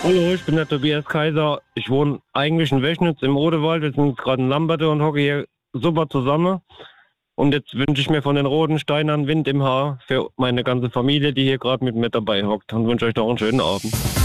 Hallo, ich bin der Tobias Kaiser. Ich wohne eigentlich in Wechnitz im Odewald. Wir sind gerade in Lamberte und hocke hier super zusammen. Und jetzt wünsche ich mir von den roten Steinern Wind im Haar für meine ganze Familie, die hier gerade mit mir dabei hockt. Und wünsche euch noch einen schönen Abend.